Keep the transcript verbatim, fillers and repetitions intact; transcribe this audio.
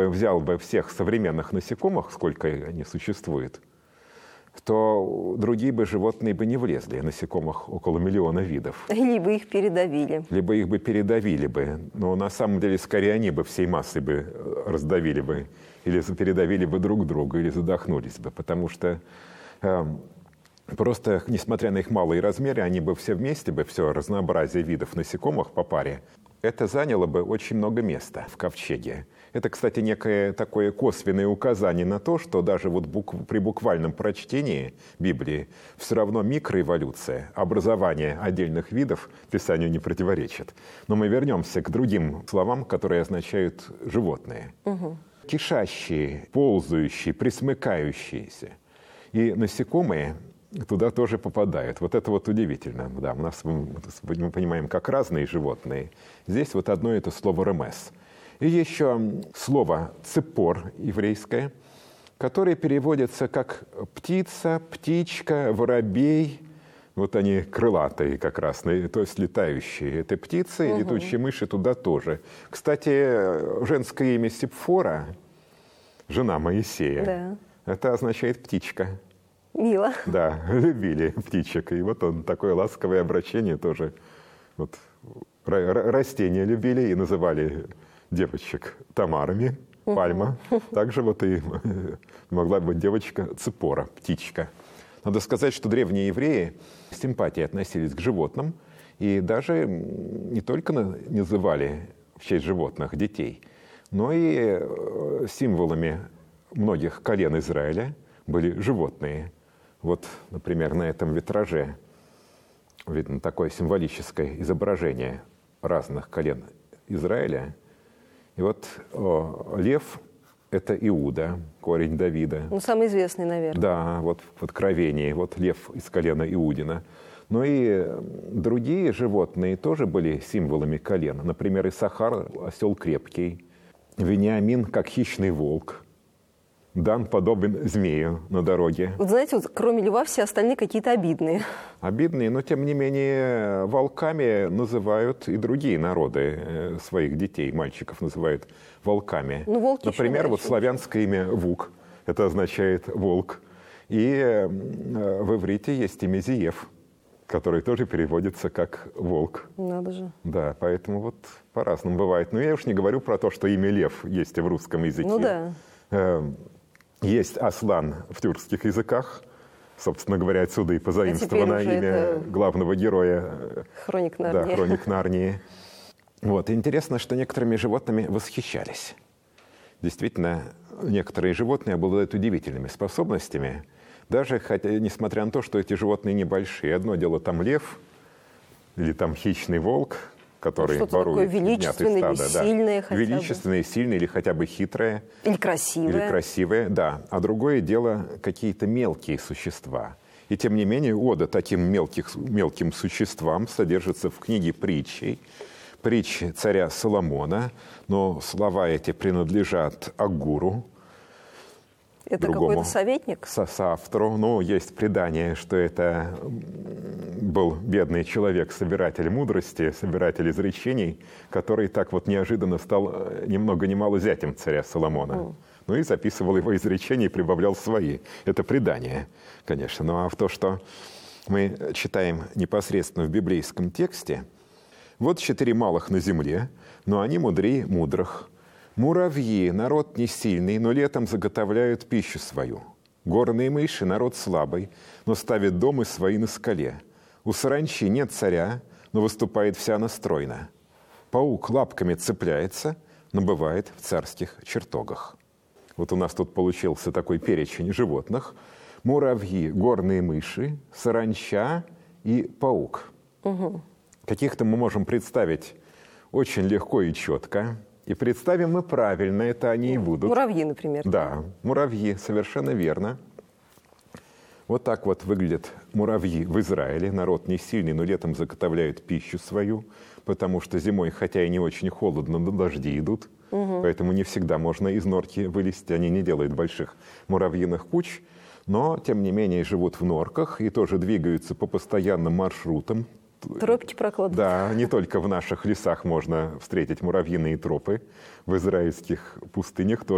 взял бы всех современных насекомых, сколько они существуют, то другие бы животные бы не влезли, насекомых около миллиона видов. Либо их передавили. Либо их бы передавили бы. Но на самом деле скорее они бы всей массой бы раздавили бы, или передавили бы друг друга, или задохнулись бы. Потому что э, просто, несмотря на их малые размеры, они бы все вместе, бы все разнообразие видов насекомых по паре, это заняло бы очень много места в ковчеге. Это, кстати, некое такое косвенное указание на то, что даже вот бук... при буквальном прочтении Библии все равно микроэволюция, образование отдельных видов Писанию не противоречит. Но мы вернемся к другим словам, которые означают животные. Угу. Кишащие, ползающие, пресмыкающиеся. И насекомые туда тоже попадают. Вот это вот удивительно. Да, у нас, мы понимаем, как разные животные. Здесь вот одно это слово «ремес». И еще слово «цепор» еврейское, которое переводится как птица, птичка, воробей. Вот они крылатые как раз, то есть летающие. Это птицы, угу. Летучие мыши туда тоже. Кстати, женское имя Сипфора, жена Моисея, да. Это означает птичка. Мило. Да, любили птичек. И вот он, такое ласковое обращение тоже. Вот, растения любили и называли девочек Тамарами, пальма. Также вот и могла быть девочка Цепора, птичка. Надо сказать, что древние евреи с симпатией относились к животным и даже не только называли в честь животных детей, но и символами многих колен Израиля были животные. Вот, например, на этом витраже видно такое символическое изображение разных колен Израиля. И вот о, лев – это Иуда, корень Давида. Ну, самый известный, наверное. Да, вот в Откровении, вот лев из колена Иудина. Но и другие животные тоже были символами колена. Например, Исахар – осел крепкий, Вениамин – как хищный волк, Дан подобен змею на дороге. Вот знаете, вот, кроме льва все остальные какие-то обидные. Обидные, но тем не менее волками называют и другие народы своих детей, мальчиков называют волками. Ну, волки Например, еще, вот еще. Славянское имя Вук, это означает волк. И в иврите есть имя Зиев, который тоже переводится как волк. Надо же. Да, поэтому вот по-разному бывает. Но я уж не говорю про то, что имя Лев есть и в русском языке. Ну да. Есть Аслан в тюркских языках. Собственно говоря, отсюда и позаимствовано а имя это... главного героя. Хроник Нарнии. Да, Хроник Нарнии. Вот. И интересно, что некоторыми животными восхищались. Действительно, некоторые животные обладают удивительными способностями. Даже хотя, несмотря на то, что эти животные небольшие. Одно дело там лев или там хищный волк, который что-то ворует такое величественное или сильное хотя бы. Величественное, сильное или хотя бы хитрое. Или красивое. Или красивое, да. А другое дело какие-то мелкие существа. И тем не менее ода таким мелких, мелким существам содержится в книге притчей. Притчи царя Соломона. Но слова эти принадлежат Агуру. Это какой-то советник? Со соавтору. Ну, есть предание, что это был бедный человек, собиратель мудрости, собиратель изречений, который так вот неожиданно стал ни много ни мало зятем царя Соломона. Mm. Ну и записывал его изречения и прибавлял свои. Это предание, конечно. Ну а в то, что мы читаем непосредственно в библейском тексте, вот четыре малых на земле, но они мудрее мудрых. Муравьи – народ не сильный, но летом заготовляют пищу свою. Горные мыши – народ слабый, но ставят дома свои на скале. У саранчи нет царя, но выступает вся она стройно. Паук лапками цепляется, но бывает в царских чертогах. Вот у нас тут получился такой перечень животных. Муравьи, горные мыши, саранча и паук. Угу. Каких-то мы можем представить очень легко и четко. И представим мы правильно, это они и будут. Муравьи, например. Да, муравьи, совершенно верно. Вот так вот выглядят муравьи в Израиле. Народ не сильный, но летом заготовляют пищу свою, потому что зимой, хотя и не очень холодно, но дожди идут. Угу. Поэтому не всегда можно из норки вылезти. Они не делают больших муравьиных куч, но, тем не менее, живут в норках и тоже двигаются по постоянным маршрутам. Тропки прокладывают. Да, не только в наших лесах можно встретить муравьиные тропы. В израильских пустынях тоже.